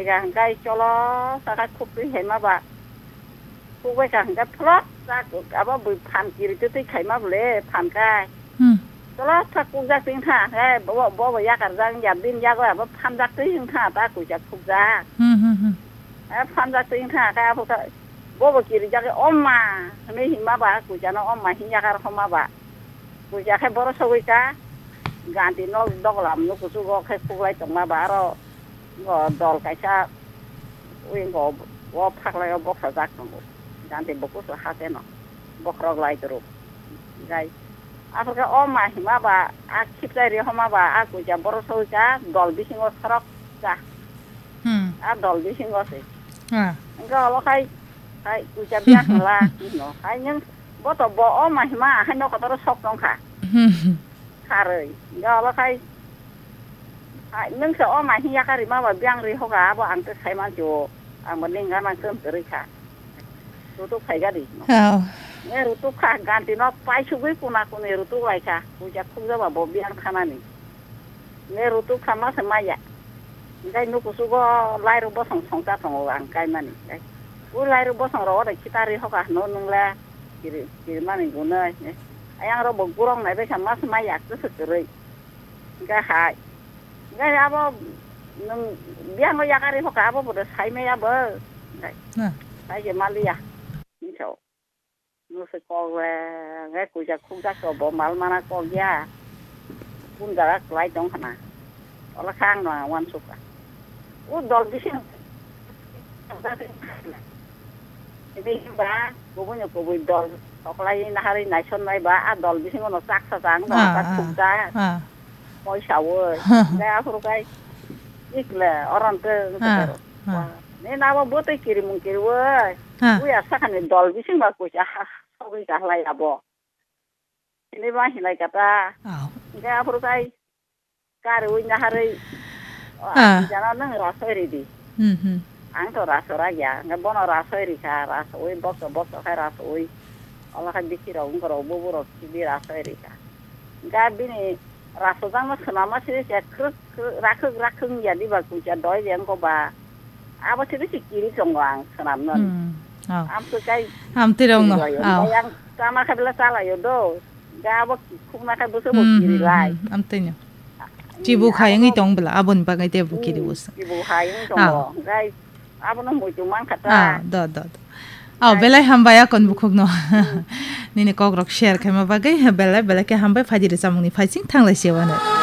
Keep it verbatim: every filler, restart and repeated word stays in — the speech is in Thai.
กันใกล้จลอสักคุบไปเห็นมาบ่คุบไปกันก็พลอดสักเอาว่าบุพันกิริจุดที่ไขมาบุเล่พันใกล้จลอสักคุบจักสิงท่าแค่บอกว่าบอกว่ายากกันจังอย่าดิ้นยากว่าว่าพันจักสิงท่าตากูจะคุบจักพันจักสิงท่าแค่พวกบอกว่ากิริจักอ้อมมาไม่หิมมาบ่กูจะน้องอ้อมมาหินยากกันเข้ามาบ่กูจะแค่บริสุทธิ์จ้าการที่น้องดอกลำนุกุสุก็แค่คุบไล่ตรงมาบ่เราก็ดอลไก่ชาวิ่งก็ว่าพักอะไรก็บอกสักหน่อยการที่บอกสุดท้ายเนาะบอกเราไล่ตรุไงอาพวกอ้อมมาหิมะบ่าอาคิดใจเรื่องมาบ่าอากูจะบริสุทธิ์จ้าดอลบิชิงก็สระจ้าอาดอลบิชิงก็สิก็เราใครใครกูจะเบี้ยหัวละเนาะใครยังบอกตัวบอกอ้อมมาหิมะให้นกก็ต้องชกน้องค่ะค่ะเลยก็เราใครนึ่งเสืออ้อมมาที่ยากริมาว่าเบี้ยงรีเขากาว่าอันเป็นใครมาจูอันมันนิ่งกันมันเพิ่มเติมค่ะรู้ตุกใครก็ดีเนี่ยรู้ตุกค่ะการที่น้องไปช่วยกูนะกูเนี่ยรู้ตุกอะไรค่ะกูจะคุ้มจะว่าบ่เบี้ยงขนาดนี้เนี่ยรู้ตุกทำมาสมัยอ่ะได้นุกุสุก็ไล่รูปสองสองตาสองอันใกล้มันนี่กูไล่รูปสองร้อยแต่คิดอะไรเขากาโน่นนึงแหละกิริกิริมันนี่กูเนี่ยไอ้ยังเราบอกกูร้องไหนไปทำมาสมัยอยากจะสึกเลยก็หายไงapa nung biang lo yakari ho ka apa bodo sai me ya ba ngai sai je malia ni so no se ko ngai ku ja khu ja ko bo mal mana ko ya kun ga lai tong khana ola khang no wan su ka u dol bi sin bi ba ko bo nyo ko bo dol ko lai na hari nai son nai ba a dol bi sin no sak sa sang ba ka khu ja Moi sawah, saya aku kai, ikla orang tu, ni nama buat kirim mungkin wah, wih asalkan dol bising bagus ya, aku dah lay abo, ini mah hilai kata, saya aku kai, karu ini hari, jangan neng rasoi di, angto rasoi aja, nggak bono rasoi di kah, rasoi bok bok kah rasoi, Allah kan dikira ungkar obo borok cibi rasoi di kah, nggak bini Rasanya mas selama sih saya keruk rakuk rakuk jadi bagus jadi doi yang kau bah apa sih sih kiri songwang selama am tu kai am tirong no yang sama kabila salah yodo gak apa kuma kai busu kiri lai am tinyo cibu kayang itong bela abon bagai te bu kiri bus cibu kayang itong kai apa no mau cuma kata ah do do Oh, belai hamba ya kon bukog no. Nini kogrok share kema bagai belai belai ke hamba fajir samung ni fajing tang la sewana.